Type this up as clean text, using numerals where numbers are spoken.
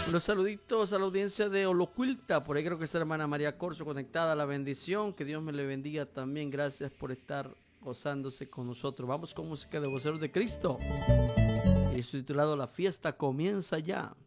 Unos saluditos a la audiencia de Olocuilta. Por ahí creo que está la hermana María Corso conectada. La bendición. Que Dios me le bendiga también. Gracias por estar gozándose con nosotros. Vamos con música de Voceros de Cristo. Y es titulado La fiesta comienza ya.